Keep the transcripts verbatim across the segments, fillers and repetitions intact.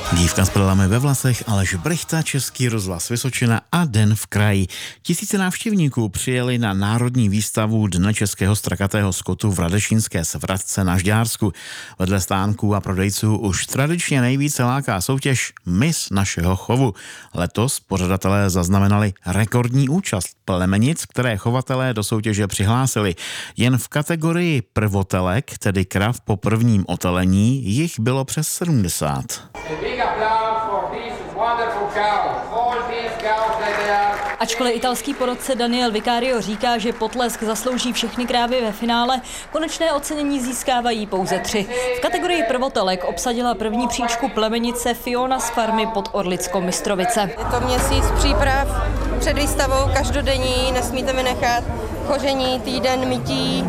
Dívka s perlami ve vlasech, Aleš Brychta, Český rozhlas Vysočina a Den v kraji. Tisíce návštěvníků přijeli na národní výstavu Dne českého strakatého skotu v Radešínské svratce na Žďársku. Vedle stánků a prodejců už tradičně nejvíce láká soutěž Miss našeho chovu. Letos pořadatelé zaznamenali rekordní účast plemenic, které chovatelé do soutěže přihlásili. Jen v kategorii prvotelek, tedy krav po prvním otelení, jich bylo přes sedmdesát. Ačkoliv italský porodce Daniel Vicario říká, že potlesk zaslouží všechny krávy ve finále, konečné ocenění získávají pouze tři. V kategorii prvotelek obsadila první příčku plemenice Fiona z farmy pod Orlickom Mystrovice. Je to měsíc příprav před výstavou, každodenní, nesmíte vynechat choření, týden mytí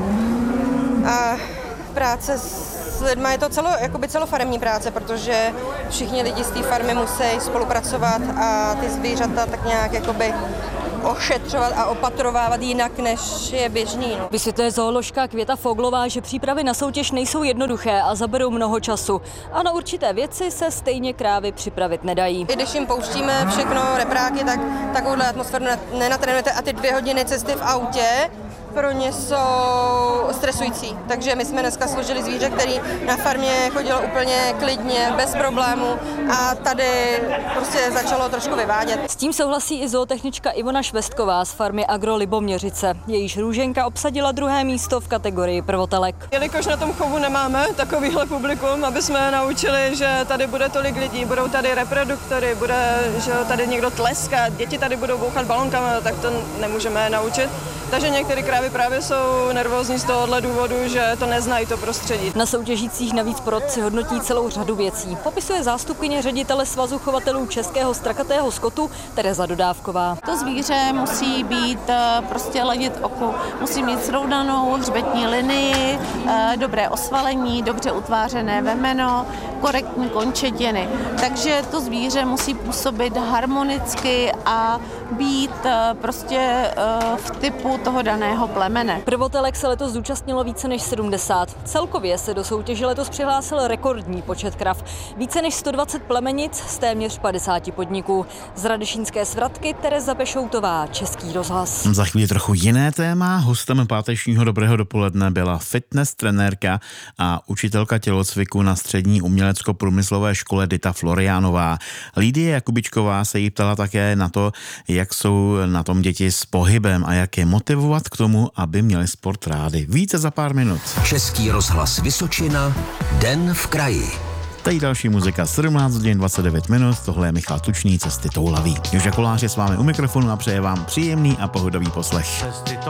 a práce s lidma. Je to celo, jakoby celofaremní práce, protože všichni lidi z té farmy musí spolupracovat a ty zvířata tak nějak jakoby ošetřovat a opatrovávat jinak, než je běžný. No. Vysvětluje zooložka Květa Foglová, že přípravy na soutěž nejsou jednoduché a zaberou mnoho času. A na určité věci se stejně krávy připravit nedají. I když jim pouštíme všechno, repráky, tak takovouhle atmosféru nenatrénujete a ty dvě hodiny cesty v autě pro ně jsou stresující. Takže my jsme dneska složili zvíře, který na farmě chodilo úplně klidně, bez problémů a tady prostě začalo trošku vyvádět. S tím souhlasí i zootechnička Ivona Švestková z farmy Agro Liboměřice. Jejíž růženka obsadila druhé místo v kategorii prvotelek. Jelikož na tom chovu nemáme takovýhle publikum, aby jsme naučili, že tady bude tolik lidí, budou tady reproduktory, bude, že tady někdo tleskat, děti tady budou bouchat balonkama, tak to nemůžeme naučit. Takže některé krávy právě jsou nervózní z tohohle důvodu, že to neznají to prostředí. Na soutěžících navíc porodci hodnotí celou řadu věcí. Popisuje zástupkyně ředitele Svazu chovatelů českého strakatého skotu Tereza Dodávková. To zvíře musí být prostě ladit oku, musí mít srovnanou hřbetní linii, dobré osvalení, dobře utvářené vemeno, korektní končetiny. Takže to zvíře musí působit harmonicky a být prostě v typu toho daného plemene. Prvotelek se letos zúčastnilo více než sedmdesát. Celkově se do soutěže letos přihlásil rekordní počet krav. Více než sto dvacet plemenic z téměř padesáti podniků. Z Radešínské svratky Tereza Pešoutová, Český rozhlas. Za chvíli trochu jiné téma. Hostem pátečního Dobrého dopoledne byla fitness trenérka a učitelka tělocviku na střední umělecko-průmyslové škole Dita Floriánová. Lídie Jakubičková se jí ptala také na to, jak jsou na tom děti s pohybem a jak je motivovat k tomu, aby měli sport rádi. Více za pár minut. Český rozhlas Vysočina, Den v kraji. Tady další muzika, sedmnáct hodin dvacet devět minut, tohle je Michal Tučný, Cesty toulaví. Joža Kolář je s vámi u mikrofonu a přeje vám příjemný a pohodový poslech.